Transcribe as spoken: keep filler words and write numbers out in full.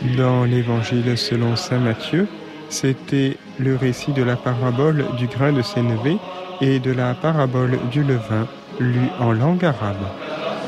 Dans l'Évangile selon saint Matthieu, c'était le récit de la parabole du grain de sénévé et de la parabole du levain, lu en langue arabe.